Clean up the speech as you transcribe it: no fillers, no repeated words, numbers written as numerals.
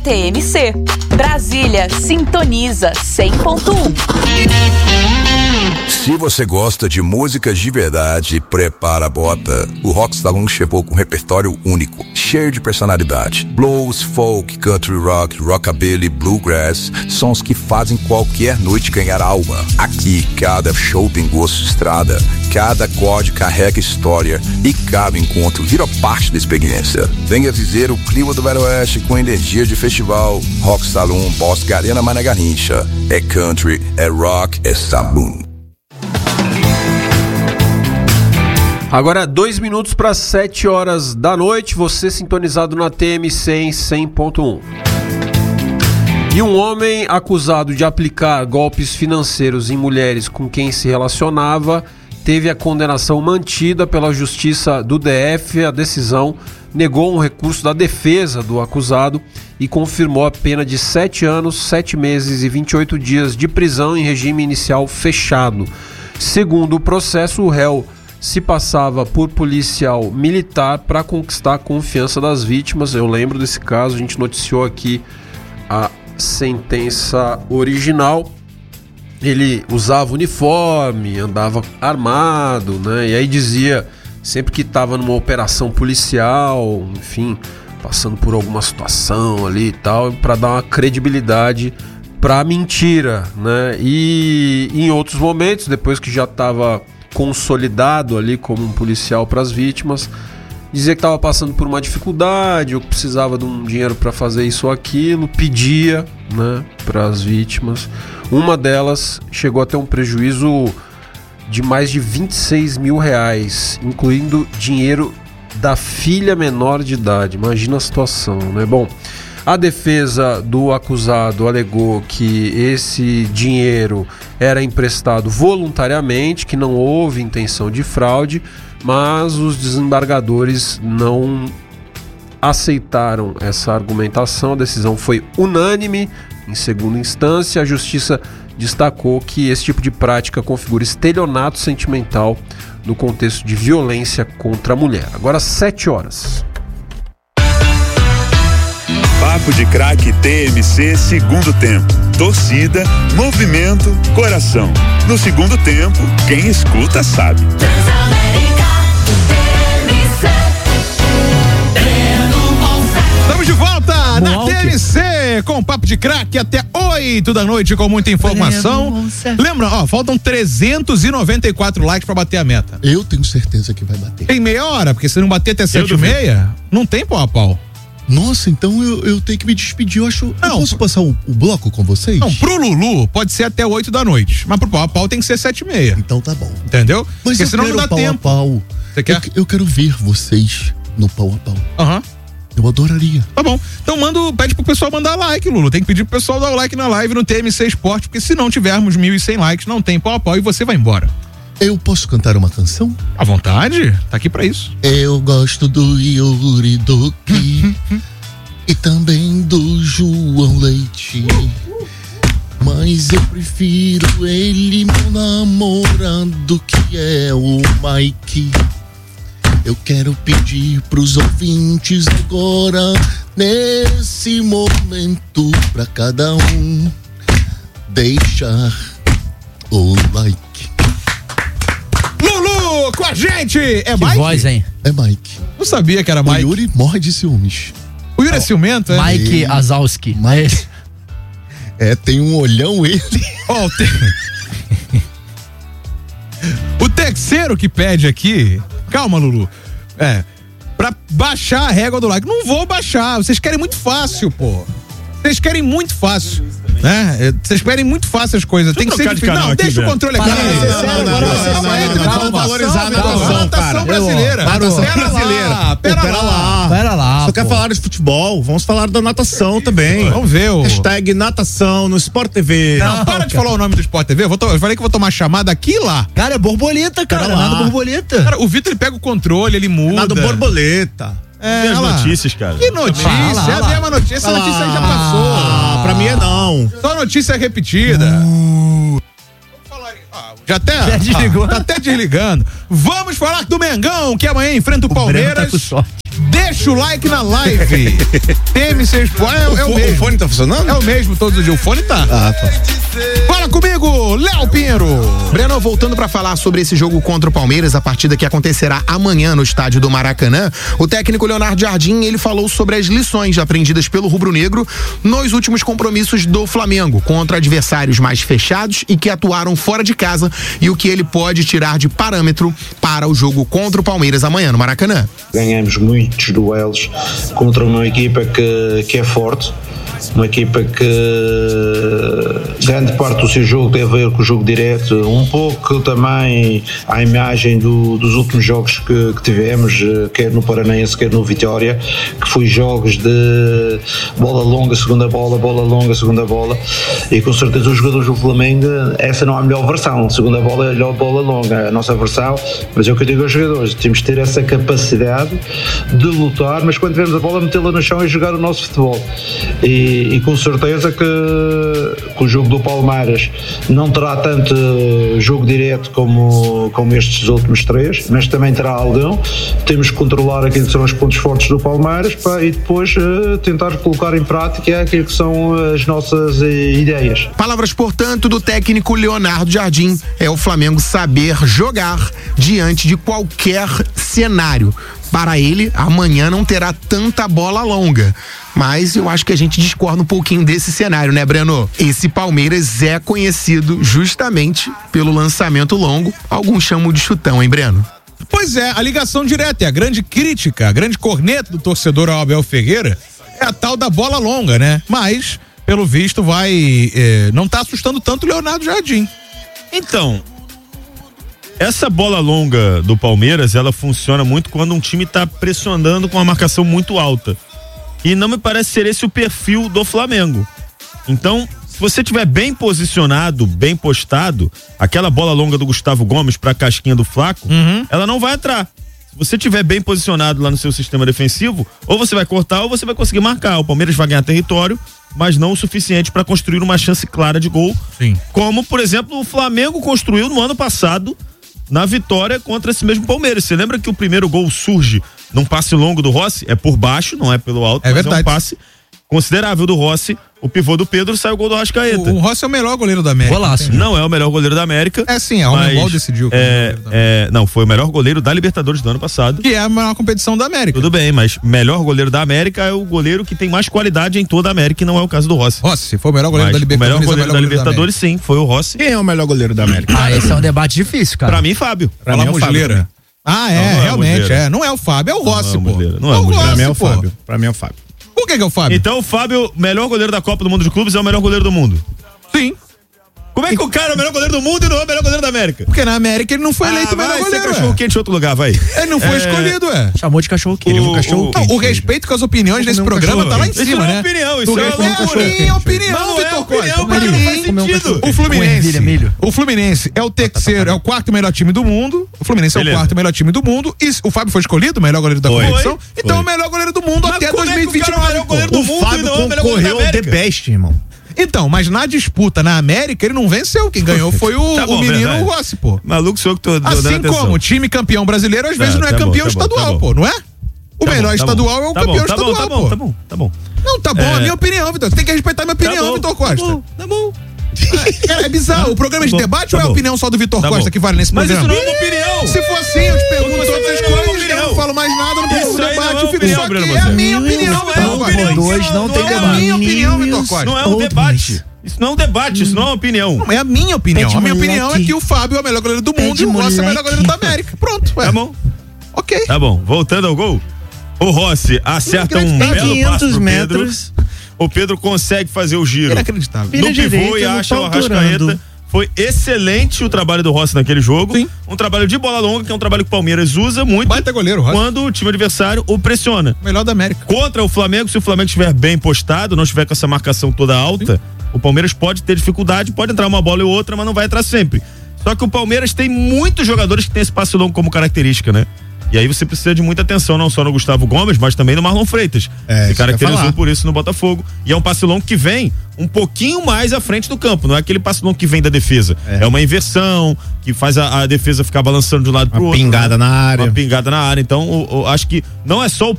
TMC. Brasília sintoniza 100.1. Se você gosta de músicas de verdade, prepara a bota. O Rock Salão chegou com um repertório único, cheio de personalidade. Blues, folk, country rock, rockabilly, bluegrass, sons que fazem qualquer noite ganhar alma. Aqui, cada show tem gosto de estrada, cada acorde carrega história e cada encontro vira parte da experiência. Venha viver o clima do Velho Oeste com energia de festival. Rock Salão, Bosque Arena Mané Garrincha. É country, é rock, é sabum. Agora 2 minutos para 7 horas da noite, você sintonizado na TMC em 100.1. E um homem acusado de aplicar golpes financeiros em mulheres com quem se relacionava teve a condenação mantida pela Justiça do DF. A decisão negou um recurso da defesa do acusado e confirmou a pena de 7 anos, 7 meses e 28 dias de prisão em regime inicial fechado. Segundo o processo, o réu se passava por policial militar para conquistar a confiança das vítimas. Eu lembro desse caso, a gente noticiou aqui a sentença original. Ele usava uniforme, andava armado, né? E aí dizia, sempre que estava numa operação policial, enfim, passando por alguma situação ali e tal, para dar uma credibilidade para a mentira, né? E em outros momentos, depois que já estava consolidado ali como um policial para as vítimas, dizia que estava passando por uma dificuldade ou que precisava de um dinheiro para fazer isso ou aquilo, pedia, né, para as vítimas. Uma delas chegou a ter um prejuízo de mais de 26 mil reais, incluindo dinheiro da filha menor de idade. Imagina a situação, né? Bom, a defesa do acusado alegou que esse dinheiro era emprestado voluntariamente, que não houve intenção de fraude, mas os desembargadores não aceitaram essa argumentação. A decisão foi unânime. Em segunda instância, a Justiça destacou que esse tipo de prática configura estelionato sentimental no contexto de violência contra a mulher. Agora 7 horas. Papo de Craque TMC segundo tempo. Torcida, movimento, coração. No segundo tempo, quem escuta sabe. Estamos de volta na TMC com Papo de Craque até 8 da noite com muita informação. Lembra, ó, faltam 394 likes pra bater a meta. Eu tenho certeza que vai bater. Tem meia hora, porque se não bater até 7h30, não tem pau a pau. Nossa, então eu tenho que me despedir, eu acho. Não, eu posso passar o bloco com vocês? Não, pro Lulu pode ser até 8 da noite, mas pro pau a pau tem que ser 7h30. Então tá bom. Entendeu? Mas porque eu senão quero não dá pau tempo. A pau. Você quer? Eu quero ver vocês no pau a pau. Aham. Eu adoraria. Tá bom. Então pede pro pessoal mandar like, Lulu. Tem que pedir pro pessoal dar o like na live no TMC Esporte, porque se não tivermos 1.100 likes, não tem pau a pau e você vai embora. Eu posso cantar uma canção? À vontade, tá aqui pra isso. Eu gosto do Yuri Duque e também do João Leite, mas eu prefiro ele, meu namorado, que é o Mike. Eu quero pedir pros ouvintes agora, nesse momento, pra cada um deixar o like. Lulu, com a gente! É que Mike? Voz, hein? É Mike. Não sabia que era Mike. O Yuri morre de ciúmes. O Yuri é ciumento, é? Mike Azalski. Mas tem um olhão ele. Ó, o terceiro que pede aqui. Calma, Lulu. Pra baixar a régua do like. Não vou baixar. Vocês querem muito fácil, pô. Vocês querem muito fácil. Né? Vocês querem muito fácil as coisas. Tem que ser difícil. Não, deixa o controle aqui. Vamos valorizar a natação brasileira. Natação brasileira. Pera lá. Só quer falar de futebol? Vamos falar da natação também. Vamos ver o hashtag natação no Sport TV. Não, para de falar o nome do Sport TV. Eu falei que vou tomar chamada aqui e lá. Cara, é borboleta, cara. Nada borboleta. Cara, o Vitor ele pega o controle, ele muda. Nada borboleta. As notícias, cara. Que notícia? É a mesma notícia. Essa notícia aí já passou. Pra mim é não. Só notícia repetida. Já até desligou. Tá até desligando. Vamos falar do Mengão, que amanhã enfrenta o Palmeiras. Tá com sorte. Deixa o like na live. TMC Esporte é o mesmo. O fone tá funcionando? É o mesmo todos os dias. O fone tá. Ah, tá. Fala comigo, Léo Pinheiro. Breno, voltando para falar sobre esse jogo contra o Palmeiras, a partida que acontecerá amanhã no estádio do Maracanã, o técnico Leonardo Jardim, ele falou sobre as lições aprendidas pelo rubro-negro nos últimos compromissos do Flamengo contra adversários mais fechados e que atuaram fora de casa e o que ele pode tirar de parâmetro para o jogo contra o Palmeiras amanhã no Maracanã. Ganhamos muitos duelos contra uma equipa que é forte, uma equipa que grande parte do seu jogo tem a ver com o jogo direto, um pouco também à imagem dos últimos jogos que tivemos, quer no Paranaense, quer no Vitória, que foi jogos de bola longa, segunda bola, bola longa, segunda bola, e com certeza os jogadores do Flamengo, essa não é a melhor versão, segunda bola é a melhor bola longa, a nossa versão, mas é o que eu digo aos jogadores, temos de ter essa capacidade de lutar, mas quando tivermos a bola, metê-la no chão e jogar o nosso futebol. E com certeza que o jogo do Palmeiras não terá tanto jogo direto como estes últimos três, mas também terá algum. Temos que controlar aquilo que são os pontos fortes do Palmeiras e depois tentar colocar em prática aquilo que são as nossas ideias. Palavras, portanto, do técnico Leonardo Jardim. É o Flamengo saber jogar diante de qualquer cenário. Para ele, amanhã não terá tanta bola longa. Mas eu acho que a gente discorda um pouquinho desse cenário, né, Breno? Esse Palmeiras é conhecido justamente pelo lançamento longo. Alguns chamam de chutão, hein, Breno? Pois é, a ligação direta, a grande crítica, a grande corneta do torcedor ao Abel Ferreira é a tal da bola longa, né? Mas, pelo visto, não tá assustando tanto o Leonardo Jardim. Então, essa bola longa do Palmeiras, ela funciona muito quando um time tá pressionando com uma marcação muito alta. E não me parece ser esse o perfil do Flamengo. Então, se você tiver bem posicionado, bem postado, aquela bola longa do Gustavo Gomes pra casquinha do Flaco, ela não vai entrar. Se você tiver bem posicionado lá no seu sistema defensivo, ou você vai cortar ou você vai conseguir marcar. O Palmeiras vai ganhar território, mas não o suficiente para construir uma chance clara de gol. Sim. Como, por exemplo, o Flamengo construiu no ano passado na vitória contra esse mesmo Palmeiras. Você lembra que o primeiro gol surge num passe longo do Rossi? É por baixo, não é pelo alto, mas verdade. É um passe considerável do Rossi. O pivô do Pedro sai o gol do Arrascaeta. O Rossi é o melhor goleiro da América. Golaço. Não é o melhor goleiro da América. É sim, a Homebol decidiu. Não, foi o melhor goleiro da Libertadores do ano passado. Que é a maior competição da América. Tudo bem, mas melhor goleiro da América é o goleiro que tem mais qualidade em toda a América e não é o caso do Rossi. Rossi foi o melhor goleiro da Libertadores. O melhor goleiro da Libertadores, sim, foi o Rossi. Quem é o melhor goleiro da América? Esse é um debate difícil, cara. Pra mim, Fábio. Pra mim é o Fábio. Não Realmente, Muslera. Não é o Fábio, é o Rossi, pô. Não é o Muslera. Pra mim é o Fábio. Pra mim é o Fábio. Por que é o Fábio? Então o Fábio, melhor goleiro da Copa do Mundo de Clubes, é o melhor goleiro do mundo. Sim. Como é que o cara é o melhor goleiro do mundo e não é o melhor goleiro da América? Porque na América ele não foi eleito o melhor Vai ser goleiro. cachorro quente em outro lugar, vai. Ele não foi escolhido, Chamou de cachorro quente. O respeito com as opiniões nesse programa tá lá em Isso cima, não é né? opinião, isso É a minha opinião, Não é Vitor opinião, Costa. porque não faz sentido. O Fluminense é o terceiro, é o quarto melhor time do mundo. O Fluminense é o quarto melhor time do mundo. E o Fábio foi escolhido o melhor goleiro da competição. Então é o melhor goleiro do mundo até 2029. O Fábio concorreu ao The Best, irmão. Então, mas na disputa na América ele não venceu. Quem ganhou foi o menino Rossi, pô. Maluco, sou eu que tô dando Assim atenção. como o time campeão brasileiro às vezes não é campeão estadual, pô, não é? O melhor estadual é o campeão estadual, pô. Tá bom. Não, tá bom, é a minha opinião, Vitor. Você tem que respeitar a minha opinião, Vitor Costa. Tá bom. É bizarro. O programa de debate ou é a opinião só do Vitor Costa que vale nesse programa? Mas isso não é uma opinião. Se for assim, eu te pergunto todas as coisas, eu não falo mais nada, não pergunto debate, fico só aqui. É a minha opinião, Vitor Costa. Dois não tem É a debate. minha opinião, Vitor Costa. Não é um debate. Isso não é um debate, isso não é uma opinião. Não, é a minha opinião. Pede A minha moleque. opinião é que o Fábio é o melhor goleiro do mundo e o Rossi é o melhor goleiro da América. Pronto, ué. Tá bom. Ok. Tá bom, voltando ao gol. O Rossi acerta um belo passe pro Pedro. O Pedro consegue fazer o giro Inacreditável. no pivô e acha o Arrascaeta. Foi excelente o trabalho do Rossi naquele jogo. Sim. Um trabalho de bola longa, que é um trabalho que o Palmeiras usa muito. Baita goleiro, Rossi. Quando o time adversário o pressiona. Melhor da América. Contra o Flamengo, se o Flamengo estiver bem postado, não estiver com essa marcação toda alta, o Palmeiras pode ter dificuldade, pode entrar uma bola e outra, mas não vai entrar sempre. Só que o Palmeiras tem muitos jogadores que tem esse passe longo como característica, né? E aí você precisa de muita atenção, não só no Gustavo Gomes, mas também no Marlon Freitas. Se caracterizou por isso no Botafogo. E é um passe longo que vem um pouquinho mais à frente do campo. Não é aquele passe longo que vem da defesa. É uma inversão, que faz a defesa ficar balançando de um lado pro outro. Pingada na área. Uma pingada na área. Então, acho que não é só